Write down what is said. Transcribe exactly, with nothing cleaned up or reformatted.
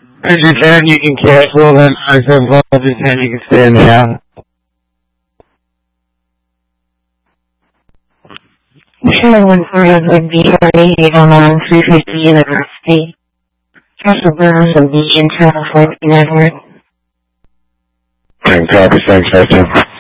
If you can, you can cancel, then I said, well, if you can, you can stay in the house. Sure, one for would be thirty-eight oh nine three fifty University. Russell Burns of the Internal Flight Network. Ten copy, thanks, Justin.